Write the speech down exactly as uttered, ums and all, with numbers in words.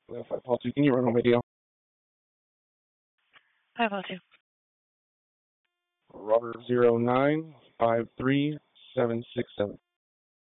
five Paul two, can you run home radio? five oh two. Robert zero nine five three seven six seven.